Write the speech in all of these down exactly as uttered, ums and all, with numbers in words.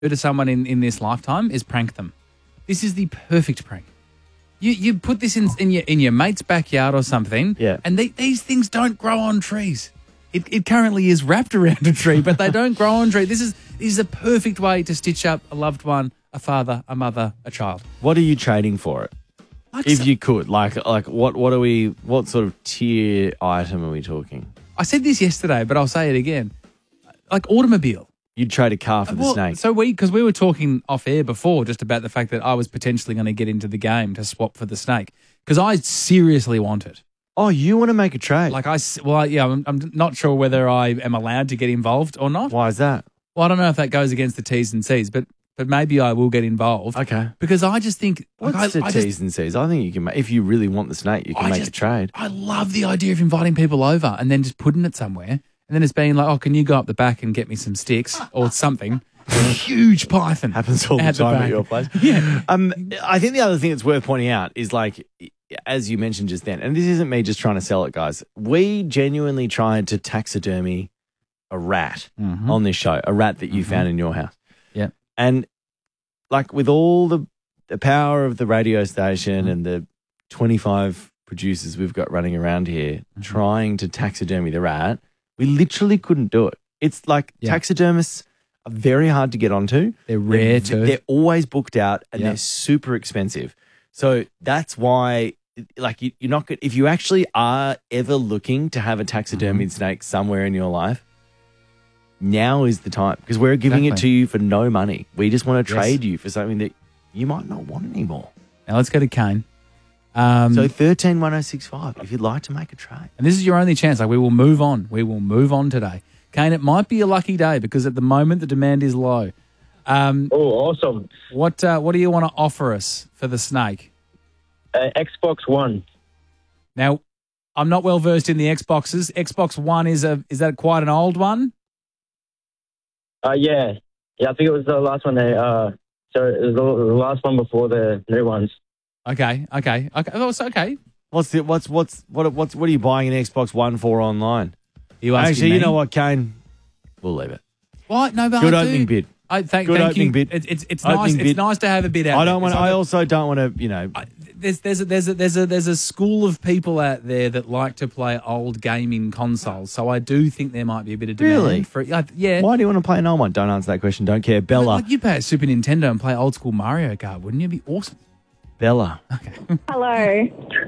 do to someone in, in this lifetime is prank them. This is the perfect prank. You you put this in in your in your mate's backyard or something, yeah. and they, these things don't grow on trees. It it currently is wrapped around a tree, but they don't grow on tree. This is this is a perfect way to stitch up a loved one, a father, a mother, a child. What are you trading for it? Like if so, you could, like like what what are we? What sort of tier item are we talking? I said this yesterday, but I'll say it again. Like automobile. You'd trade a car for the well, snake. So we, because we were talking off air before just about the fact that I was potentially going to get into the game to swap for the snake because I seriously want it. Oh, you want to make a trade? Like I, well, yeah, I'm, I'm not sure whether I am allowed to get involved or not. Why is that? Well, I don't know if that goes against the T's and C's, but but maybe I will get involved. Okay. Because I just think, what's like, the I, I T's just, and C's? I think you can make, if you really want the snake, you can I make just, a trade. I love the idea of inviting people over and then just putting it somewhere. And then it's being like, oh, can you go up the back and get me some sticks or something? Huge python. Happens all the at time the at your place. Yeah. Um, I think the other thing that's worth pointing out is like, as you mentioned just then, and this isn't me just trying to sell it, guys. We genuinely tried to taxidermy a rat mm-hmm. on this show, a rat that you mm-hmm. found in your house. Yeah. And like with all the, the power of the radio station mm-hmm. and the twenty-five producers we've got running around here mm-hmm. trying to taxidermy the rat, we literally couldn't do it. It's like yeah. taxidermists are very hard to get onto. They're rare they're, too. They're always booked out and yep. they're super expensive. So that's why, like, you, you're not good. If you actually are ever looking to have a taxidermied mm-hmm. snake somewhere in your life, now is the time because we're giving exactly. it to you for no money. We just want to trade yes. you for something that you might not want anymore. Now let's go to Kane. Um, so thirteen one oh six five if you'd like to make a trade. And this is your only chance. Like we will move on. We will move on today. Kane, it might be a lucky day because at the moment the demand is low. Um, oh, awesome. What uh, what do you want to offer us for the snake? Uh, Xbox One. Now, I'm not well versed in the Xboxes. Xbox One is a is that quite an old one? Uh, yeah. Yeah, I think it was the last one. They, uh, so it was the, the last one before the new ones. Okay, okay, okay. Oh, so okay. What's the what's what's what what's what are you buying an Xbox One for online? You actually, me? you know what, Kane? We'll leave it. What? No, but good I opening do. bid. I thank, good thank opening you. bid. It's it's, it's opening nice. bid. It's nice to have a bid out. I don't want. I also don't want to. You know, I, there's there's a, there's a, there's a there's a school of people out there that like to play old gaming consoles. So I do think there might be a bit of demand really? for uh, yeah. Why do you want to play an old one? Don't answer that question. Don't care. Bella, like you'd play a Super Nintendo and play old school Mario Kart, wouldn't you? It'd be awesome. Bella. Okay. Hello.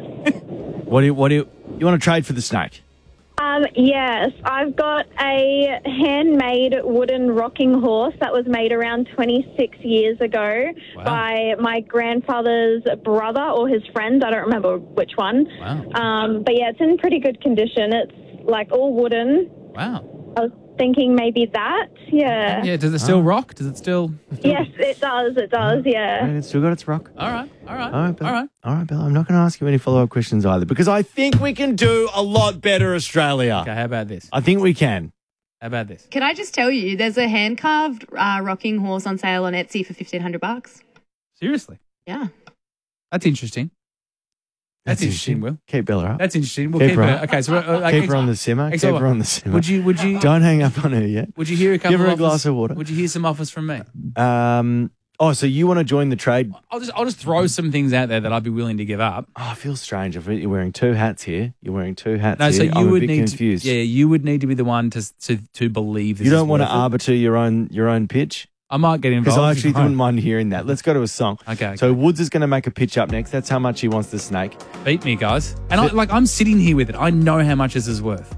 What do you what do you you want to trade for the snake? Um, yes, I've got a handmade wooden rocking horse that was made around twenty-six years ago wow. by my grandfather's brother or his friend. I don't remember which one. Wow. Um, but yeah, it's in pretty good condition. It's like all wooden. Wow. I was thinking maybe that. Yeah. Yeah. Does it still oh. rock? Does it still? Yes, it does. It does. Yeah. It's still got its rock. All right. All right. All right, Bella. All right. All right, Bella. I'm not going to ask you any follow-up questions either because I think we can do a lot better, Australia. Okay. How about this? I think we can. How about this? Can I just tell you, there's a hand-carved uh, rocking horse on sale on Etsy for fifteen hundred bucks. Seriously? Yeah. That's interesting. That's, That's interesting, Will. Keep Bella up. That's interesting. We'll keep, keep her. her. Okay, so uh, keep her on the simmer. Keep her on the simmer. Would you? Would you? Don't hang up on her yet. Would you hear a couple? Give her of a glass offers, of water. Would you hear some offers from me? Um. Oh, so you want to join the trade? I'll just I'll just throw some things out there that I'd be willing to give up. Oh, I feel strange. You're wearing two hats here. You're wearing two hats no, here. so you I'm would a bit need confused. To, yeah, you would need to be the one to to to believe this. You don't is want to worth it. arbiter your own your own pitch. I might get involved because I actually wouldn't mind hearing that. Let's go to a song. Okay. okay. So Woods is going to make a pitch up next. That's how much he wants the snake. Beat me, guys. And I, like I'm sitting here with it. I know how much this is worth.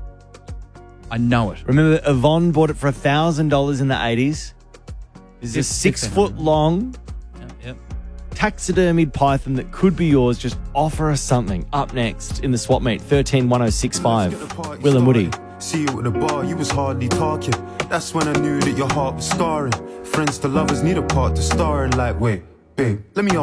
I know it. Remember, Yvonne bought it for a thousand dollars in the eighties. This is a six foot long. Yep, yep. Taxidermied python that could be yours. Just offer us something. Up next in the swap meet, thirteen one oh six five. Will and Woody. See you at the bar, you was hardly talking. That's when I knew that your heart was scarring. Friends to lovers need a part to star in. Like, wait, babe, let me